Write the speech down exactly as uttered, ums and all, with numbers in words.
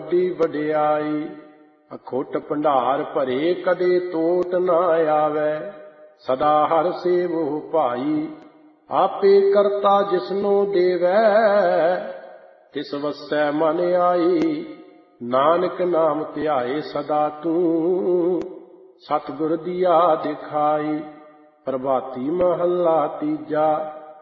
ਵੱਡੀ ਵਡਿਆਈ। ਅਖੁੱਟ ਭੰਡਾਰ ਭਰੇ ਕਦੇ ਟੋਟ ਨਾ ਆਵੈ, ਸਦਾ ਹਰ ਸੇਵੋ ਭਾਈ। ਆਪੇ ਕਰਤਾ ਜਿਸਨੂੰ ਦੇਵੈ, ਤਿਸ ਵਸੈ ਮਨ ਆਈ। ਨਾਨਕ ਨਾਮ ਧਿਆਏ ਸਦਾ ਤੂੰ, ਸਤਿਗੁਰ ਦੀਆ ਦਿਖਾਈ। ਪ੍ਰਭਾਤੀ ਮਹੱਲਾ ਤੀਜਾ।